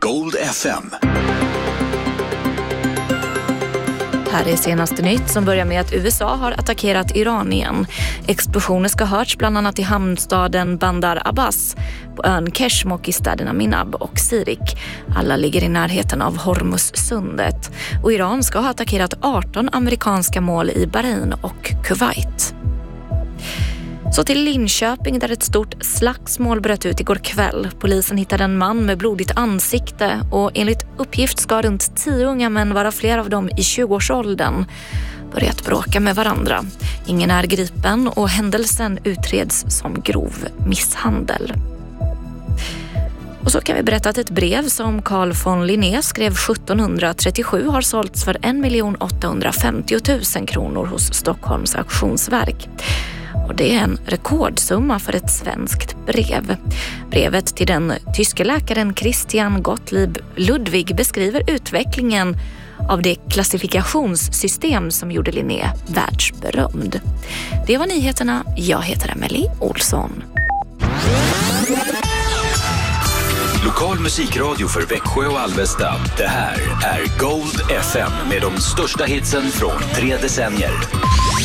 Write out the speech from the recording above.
Gold FM. Här är senaste nytt som börjar med att USA har attackerat Iran igen. Explosioner ska ha hörts bland annat i hamnstaden Bandar Abbas, på ön Keshmok i städerna Minab och Sirik. Alla ligger i närheten av Hormuzsundet. Och Iran ska ha attackerat 18 amerikanska mål i Bahrain och Kuwait. Så till Linköping där ett stort slagsmål bröt ut igår kväll. Polisen hittade en man med blodigt ansikte och enligt uppgift ska runt 10 unga män, vara flera av dem i 20-årsåldern, börjat bråka med varandra. Ingen är gripen och händelsen utreds som grov misshandel. Och så kan vi berätta att ett brev som Carl von Linné skrev 1737 har sålts för 1 850 000 kronor hos Stockholms auktionsverk. Och det är en rekordsumma för ett svenskt brev. Brevet till den tyske läkaren Christian Gottlieb Ludwig beskriver utvecklingen av det klassifikationssystem som gjorde Linné världsberömd. Det var nyheterna. Jag heter Emelie Olsson. Lokal musikradio för Växjö och Alvesta. Det här är Gold FM med de största hitsen från 3 decennier.